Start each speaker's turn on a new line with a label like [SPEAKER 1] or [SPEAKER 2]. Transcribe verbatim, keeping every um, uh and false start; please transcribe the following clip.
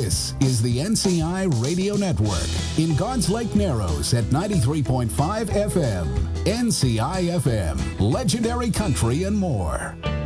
[SPEAKER 1] This is the N C I Radio Network in God's Lake Narrows at ninety-three point five F M. N C I F M, legendary country and more.